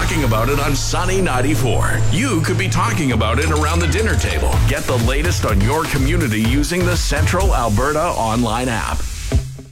talking about it on Sunny 94. You could be talking about it around the dinner table. Get the latest on your community using the Central Alberta online app.